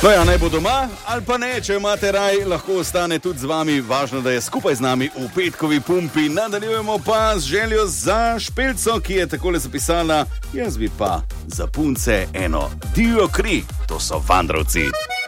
No ja, naj bo doma ali pa ne, če imate raj, lahko ostane tudi z vami. Važno, da je skupaj z nami v petkovi pumpi. Nadaljujemo pa z željo za Špelco, ki je takole zapisala: jaz bi pa za punce eno divjo kri, to so Vandrovci.